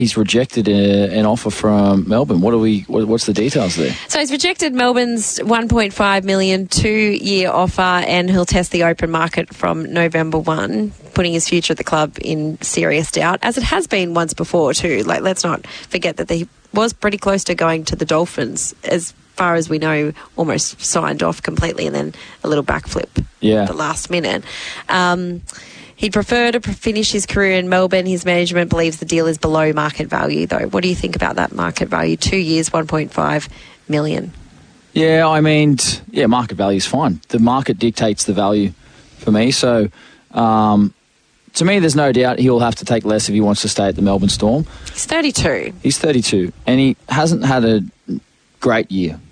he's rejected an offer from Melbourne. What's the details there? So he's rejected Melbourne's $1.5 million 2-year offer, and he'll test the open market from November 1, putting his future at the club in serious doubt, as it has been once before too. Like, let's not forget that he was pretty close to going to the Dolphins, as far as we know, almost signed off completely, and then a little backflip at the last minute. He'd prefer to finish his career in Melbourne. His management believes the deal is below market value, though. What do you think about that market value? 2 years, $1.5 million. Yeah, I mean, market value is fine. The market dictates the value for me. So, to me, there's no doubt he'll have to take less if he wants to stay at the Melbourne Storm. He's 32. He's 32, and he hasn't had a great year.